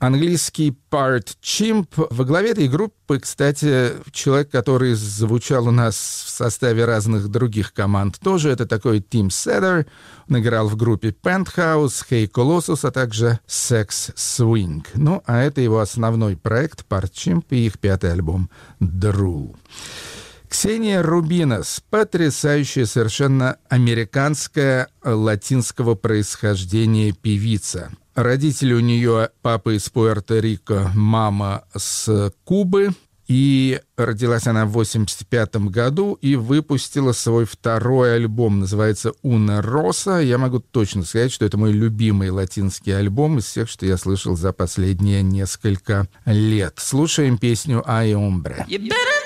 Английский Part Chimp. Во главе этой группы, кстати, человек, который звучал у нас в составе разных других команд тоже. Это такой Тим Седер. Он играл в группе Penthouse, Hey Colossus, а также Sex Swing. Ну, а это его основной проект Part Chimp и их 5-й альбом Drool. Ксения Рубинос, потрясающая совершенно американская латинского происхождения певица. Родители у нее папа из Пуэрто-Рико, мама с Кубы. И родилась она в 1985 году и выпустила свой 2-й альбом, называется «Una Rosa». Я могу точно сказать, что это мой любимый латинский альбом из всех, что я слышал за последние несколько лет. Слушаем песню «Ay Hombre».